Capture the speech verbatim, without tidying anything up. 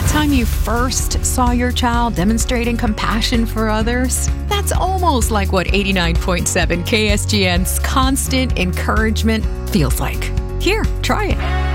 time you first saw your child demonstrating compassion for others? That's almost like what eighty-nine point seven K S G N's constant encouragement feels like. Here, try it.